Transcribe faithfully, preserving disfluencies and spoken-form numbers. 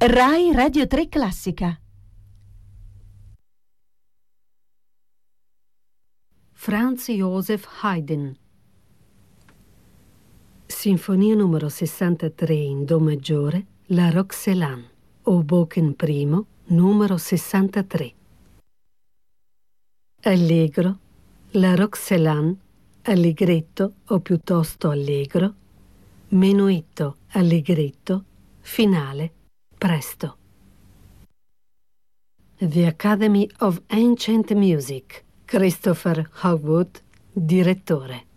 Rai Radio tre Classica. Franz Joseph Haydn. Sinfonia numero sessantatré in Do maggiore, la Roxelane, Hoboken primo, numero sessantatré. Allegro, la Roxelane, allegretto o piuttosto allegro, menuetto, allegretto, finale, presto. The Academy of Ancient Music, Christopher Hogwood, direttore.